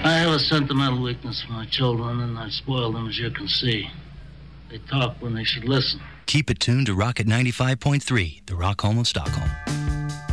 I have a sentimental weakness for my children, and I spoil them, as you can see. They talk when they should listen. Keep it tuned to Rocket 95.3, the rock home of Stockholm.